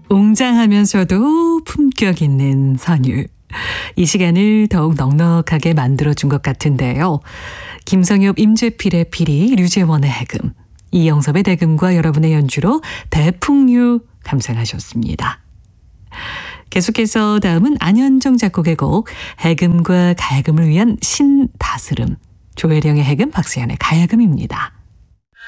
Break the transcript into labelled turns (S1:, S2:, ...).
S1: 웅장하면서도 품격 있는 선율. 이 시간을 더욱 넉넉하게 만들어준 것 같은데요. 김성엽, 임재필의 피리, 류재원의 해금, 이영섭의 대금과 여러분의 연주로 대풍류 감상하셨습니다. 계속해서 다음은 안현정 작곡의 곡 해금과 가야금을 위한 신다스름, 조혜령의 해금, 박수현의 가야금입니다.